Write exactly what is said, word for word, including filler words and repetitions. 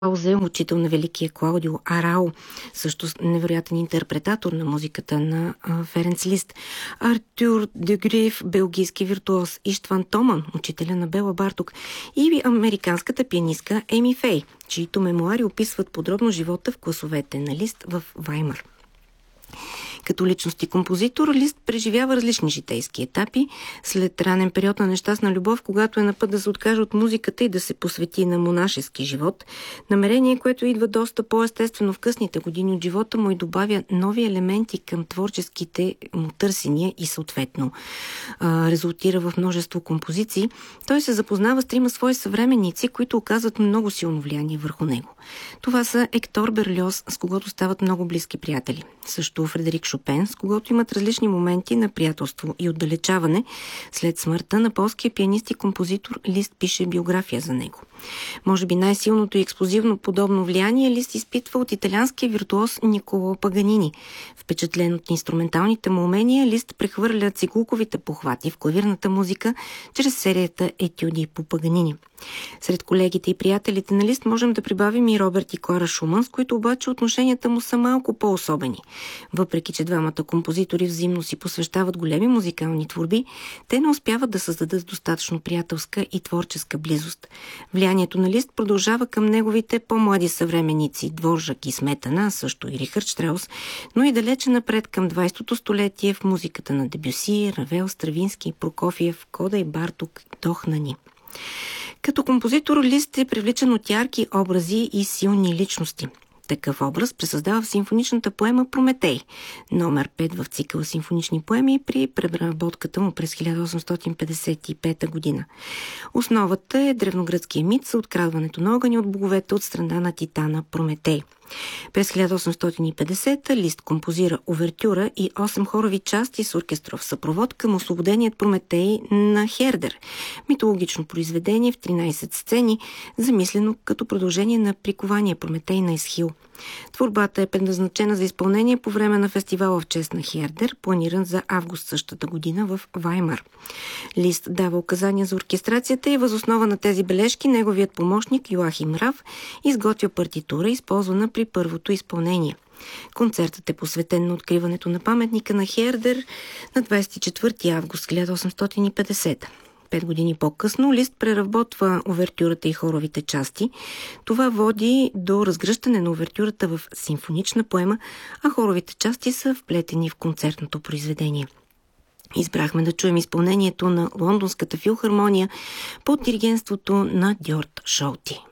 Паузе, учител на великия Клаудио Арао, също невероятен интерпретатор на музиката на а, Ференц Лист. Артюр Дюгриф, белгийски виртуоз. Иштван Томан, учителя на Бела Барток. И американската пианистка Еми Фей, чието мемуари описват подробно живота в класовете на Лист в Ваймар. Като личност и композитор, Лист преживява различни житейски етапи. След ранен период на нещастна любов, когато е на път да се откаже от музиката и да се посвети на монашески живот, намерение, което идва доста по-естествено в късните години от живота му и добавя нови елементи към творческите му търсения и съответно а, резултира в множество композиции, той се запознава с трима свои съвременници, които оказват много силно влияние върху него. Това са Ектор Берлиоз, с когото стават много близки приятели. Също Фредерик Шопен, с когото имат различни моменти на приятелство и отдалечаване. След смъртта на полския пианист и композитор Лист пише биография за него. Може би най-силното и експлозивно подобно влияние Лист изпитва от италианския виртуоз Николо Паганини. Впечатлен от инструменталните му умения, Лист прехвърля циклуковите похвати в клавирната музика чрез серията етюди по Паганини. Сред колегите и приятелите на Лист можем да прибавим и Роберт и Клара Шуман, с които обаче отношенията му са малко по-особени. Въпреки че двамата композитори взаимно си посвещават големи музикални творби, те не успяват да създадат достатъчно приятелска и творческа близост. Влиянието на Лист продължава към неговите по-млади съвременници Дворжак и Сметана, също и Рихард Штраус, но и далече напред към двайсетото столетие в музиката на Дебюси, Равел, Стравински, Прокофиев, Кода и Барток, Дохнани. Като композитор Лист е привличан от ярки образи и силни личности. Такъв образ пресъздава в симфоничната поема Прометей, номер пет в цикъла симфонични поеми при преработката му през хиляда осемстотин петдесет и пета година. Основата е древногръцкия мит за открадването на огъня от боговете от страна на титана Прометей. През хиляда осемстотин и петдесета Лист композира увертюра и осем хорови части с оркестров съпровод към освободеният Прометей на Хердер, митологично произведение в тринайсет сцени, замислено като продължение на прикования Прометей на Есхил. Творбата е предназначена за изпълнение по време на фестивала в чест на Хердер, планиран за август същата година в Ваймар. Лист дава указания за оркестрацията и въз основа на тези бележки неговият помощник Йоахим Рав изготвя партитура, използвана при първото изпълнение. Концертът е посветен на откриването на паметника на Хердер на двайсет и четвърти август хиляда осемстотин и петдесета. Пет години по-късно Лист преработва увертюрата и хоровите части. Това води до разгръщане на увертюрата в симфонична поема, а хоровите части са вплетени в концертното произведение. Избрахме да чуем изпълнението на Лондонската филхармония под диригентството на Дьорд Шолти.